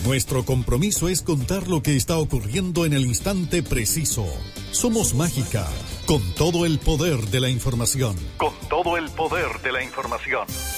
Nuestro compromiso es contar lo que está ocurriendo en el instante preciso. Somos Mágica, con todo el poder de la información. Con todo el poder de la información.